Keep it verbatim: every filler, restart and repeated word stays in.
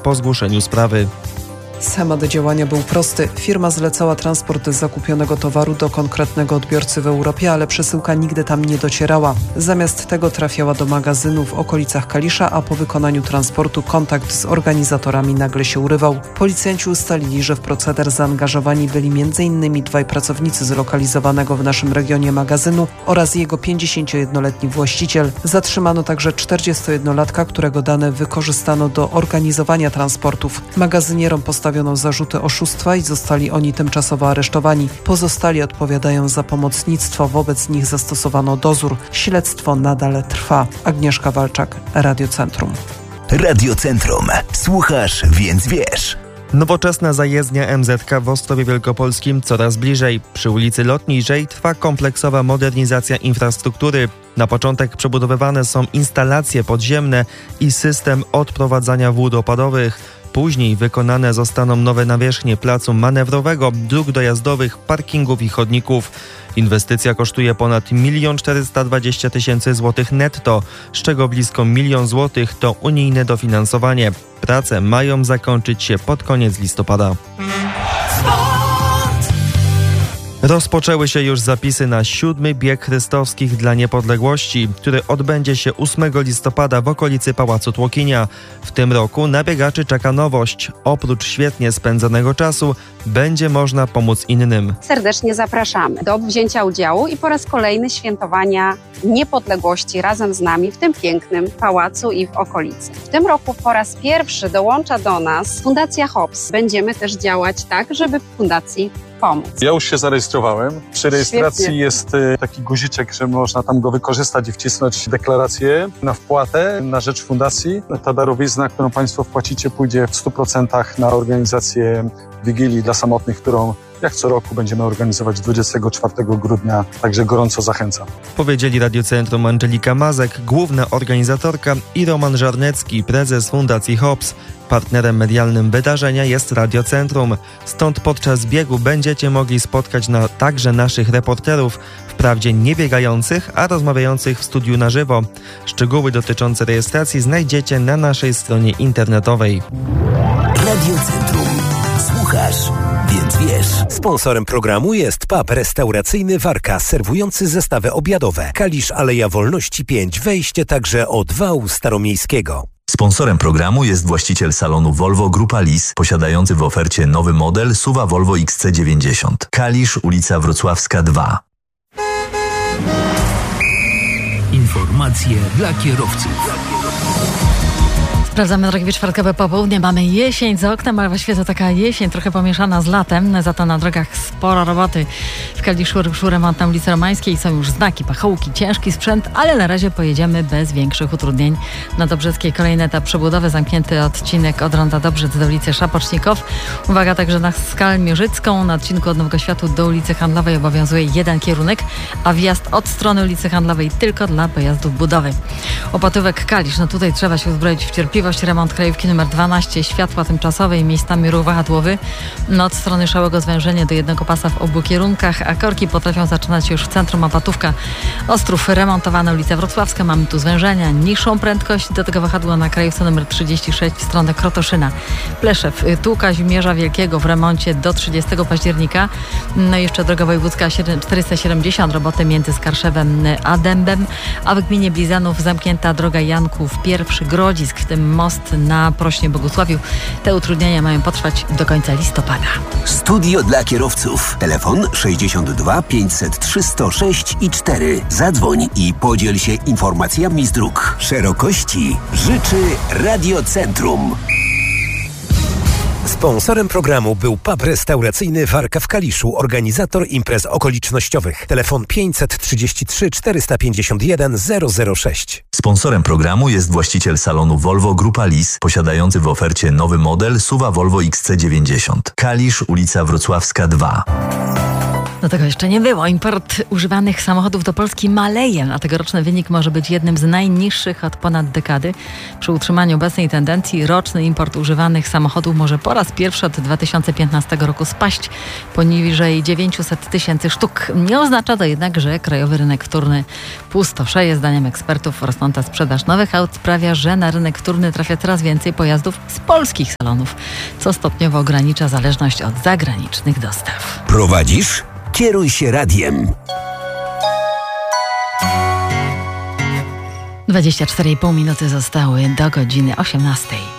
po zgłoszeniu sprawy. Schemat działania był prosty. Firma zlecała transport zakupionego towaru do konkretnego odbiorcy w Europie, ale przesyłka nigdy tam nie docierała. Zamiast tego trafiała do magazynu w okolicach Kalisza, a po wykonaniu transportu kontakt z organizatorami nagle się urywał. Policjanci ustalili, że w proceder zaangażowani byli między innymi dwaj pracownicy zlokalizowanego w naszym regionie magazynu oraz jego pięćdziesięciojednoletni właściciel. Zatrzymano także czterdziestojednolatka, którego dane wykorzystano do organizowania transportów. Magazynierom postawiono Postawiono zarzuty oszustwa i zostali oni tymczasowo aresztowani. Pozostali odpowiadają za pomocnictwo, wobec nich zastosowano dozór. Śledztwo nadal trwa. Agnieszka Walczak, Radiocentrum. Radiocentrum. Słuchasz, więc wiesz. Nowoczesna zajezdnia M Z K w Ostrowie Wielkopolskim coraz bliżej. Przy ulicy Lotniczej trwa kompleksowa modernizacja infrastruktury. Na początek przebudowywane są instalacje podziemne i system odprowadzania wód opadowych. Później wykonane zostaną nowe nawierzchnie placu manewrowego, dróg dojazdowych, parkingów i chodników. Inwestycja kosztuje ponad milion czterysta dwadzieścia tysięcy złotych netto, z czego blisko milion złotych to unijne dofinansowanie. Prace mają zakończyć się pod koniec listopada. Rozpoczęły się już zapisy na siódmy bieg chrystowskich dla niepodległości, który odbędzie się ósmego listopada w okolicy Pałacu Tłokinia. W tym roku na biegaczy czeka nowość. Oprócz świetnie spędzonego czasu będzie można pomóc innym. Serdecznie zapraszamy do wzięcia udziału i po raz kolejny świętowania niepodległości razem z nami w tym pięknym pałacu i w okolicy. W tym roku po raz pierwszy dołącza do nas Fundacja Hops. Będziemy też działać tak, żeby fundacji pomóc. Ja już się zarejestrowałem. Przy rejestracji Świetnie. Jest taki guziczek, że można tam go wykorzystać i wcisnąć deklarację na wpłatę na rzecz fundacji. Ta darowizna, którą Państwo wpłacicie, pójdzie w stu procentach na organizację Wigilii dla Samotnych, którą jak co roku będziemy organizować dwudziestego czwartego grudnia, także gorąco zachęcam. Powiedzieli Radiocentrum Angelika Mazek, główna organizatorka, i Roman Żarnecki, prezes Fundacji Hops. Partnerem medialnym wydarzenia jest Radiocentrum. Stąd podczas biegu będziecie mogli spotkać na, także naszych reporterów, wprawdzie nie biegających, a rozmawiających w studiu na żywo. Szczegóły dotyczące rejestracji znajdziecie na naszej stronie internetowej. Radiocentrum. Słuchasz, więc wiesz. Sponsorem programu jest pub restauracyjny Warka, serwujący zestawy obiadowe. Kalisz, Aleja Wolności pięć, wejście także od wału staromiejskiego. Sponsorem programu jest właściciel salonu Volvo Grupa Lis, posiadający w ofercie nowy model S U V-a Volvo X C dziewięćdziesiąt. Kalisz, ulica Wrocławska dwa. Informacje dla kierowców. Sprawdzamy drogi czwartkowe popołudnie. Mamy jesień za oknem, ale właściwie to taka jesień trochę pomieszana z latem. Za to na drogach sporo roboty. W Kaliszu ruszył remont na ulicy Romańskiej. Są już znaki, pachołki, ciężki sprzęt, ale na razie pojedziemy bez większych utrudnień. Na Dobrzyckiej kolejny etap przebudowy, zamknięty odcinek od Ronda Dobrzyc do ulicy Szapoczników. Uwaga także na Skalę Mierzycką. Na odcinku od Nowego Światu do ulicy Handlowej obowiązuje jeden kierunek, a wjazd od strony ulicy Handlowej tylko dla pojazdów budowy. Opatówek Kalisz. No tutaj trzeba się uzbroić w cierpliwość. Remont krajówki numer dwanaście, światła tymczasowe i miejscami ruch wahadłowy. No od strony Szałego zwężenie do jednego pasa w obu kierunkach, a korki potrafią zaczynać się już w centrum. Opatówka Ostrów, remontowana ulica Wrocławska. Mamy tu zwężenia, niższą prędkość. Do tego wahadła na krajówce numer trzydzieści sześć w stronę Krotoszyna. Pleszew, tu Kazimierza Wielkiego w remoncie do trzydziestego października. No i jeszcze droga wojewódzka czterysta siedemdziesiąt, roboty między Skarszewem a Dębem, a w gminie Blizanów zamknięta droga Janków pierwszy Grodzisk, w tym most na Prośnie Bogusławiu. Te utrudnienia mają potrwać do końca listopada. Studio dla kierowców. Telefon sześćdziesiąt dwa pięćset trzy sto sześć i cztery. Zadzwoń i podziel się informacjami z dróg. Szerokości życzy Radiocentrum. Sponsorem programu był pub restauracyjny Warka w Kaliszu, organizator imprez okolicznościowych. Telefon pięćset trzydzieści trzy czterysta pięćdziesiąt jeden zero zero sześć. Sponsorem programu jest właściciel salonu Volvo Grupa Lis, posiadający w ofercie nowy model S U V-a Volvo X C dziewięćdziesiąt. Kalisz, ulica Wrocławska dwa. No tego jeszcze nie było. Import używanych samochodów do Polski maleje, a tegoroczny wynik może być jednym z najniższych od ponad dekady. Przy utrzymaniu obecnej tendencji roczny import używanych samochodów może po raz pierwszy od dwa tysiące piętnastego roku spaść poniżej dziewięćset tysięcy sztuk. Nie oznacza to jednak, że krajowy rynek wtórny pustoszeje. Zdaniem ekspertów rosnąca sprzedaż nowych aut sprawia, że na rynek wtórny trafia coraz więcej pojazdów z polskich salonów, co stopniowo ogranicza zależność od zagranicznych dostaw. Prowadzisz? Kieruj się radiem. dwadzieścia cztery i pół minuty zostały do godziny osiemnastej.